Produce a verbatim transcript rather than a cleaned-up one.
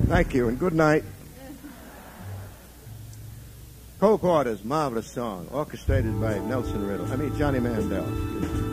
Thank you, and good night. Cole Porter's marvelous song, orchestrated by Nelson Riddle. I mean, Johnny Mandel.